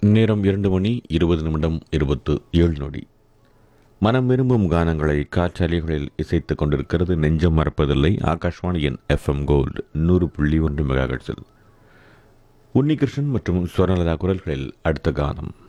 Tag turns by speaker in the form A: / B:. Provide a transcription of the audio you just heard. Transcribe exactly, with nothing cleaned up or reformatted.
A: நேரம் இரண்டு மணி இருபது நிமிடம் இருபத்து ஏழு நொடி. மனம் விரும்பும் கானங்களை காற்றாலைகளில் இசைத்துக் கொண்டிருக்கிறது நெஞ்சம் மறப்பதில்லை. ஆகாஷ்வாணியின் எஃப்எம் கோல்டு நூறு புள்ளி ஒன்று மெகாஹெர்ட்ஸில் உன்னிகிருஷ்ணன் மற்றும் ஸ்வர்ணலதா குரல்களில் அடுத்த கானம்.